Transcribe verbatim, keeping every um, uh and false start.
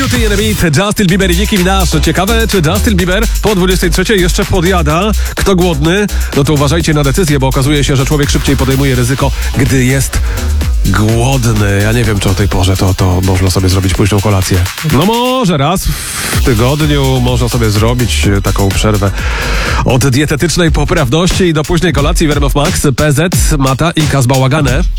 Beauty and the Beat, Justin Bieber i Nicki Minaj. Ciekawe, czy Justin Bieber po dwudziestej trzeciej jeszcze podjada? Kto głodny? No to uważajcie na decyzję, bo okazuje się, że człowiek szybciej podejmuje ryzyko, gdy jest głodny. Ja nie wiem, czy o tej porze to, to można sobie zrobić późną kolację. No może raz w tygodniu można sobie zrobić taką przerwę od dietetycznej poprawności do późnej kolacji w R M F Max, P Z, Mata i Kazbałagane.